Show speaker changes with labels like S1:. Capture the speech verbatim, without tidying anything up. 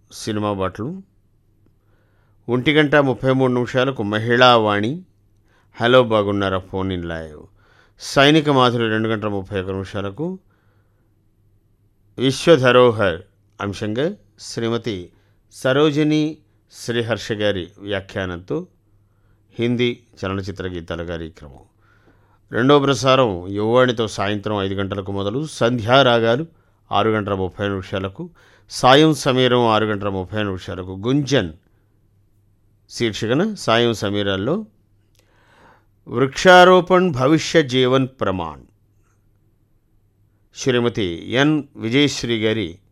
S1: Cinema పాటలు. ఒంటి గంట ముప్పై మూడు నిమిషాలకు మహిళా వాణి హలో బాగున్నారా ఫోన్ ఇన్ లైవ్. సైనిక మాధురి రెండు గంటల ముప్పై ఒక నిమిషాలకు విశ్వధరోహర్ అంశంగా శ్రీమతి సరోజిని శ్రీహర్ష గారి వ్యాఖ్యానంతో హిందీ చలనచిత్ర గీతాల కార్యక్రమం. రెండో ప్రసారం యువవాణితో సాయంత్రం ఐదు గంటలకు మొదలు. సంధ్యారాగాలు ఆరు గంటల ముప్పై నిమిషాలకు. సాయం సమీరం ఆరు గంటల ముప్పై నిమిషాలకు. గుంజన్ శీర్షికన సాయం సమీరాల్లో వృక్షారోపణ్ భవిష్య జీవన్ ప్రమాణ్ శ్రీమతి ఎన్ విజయశ్రీ గారి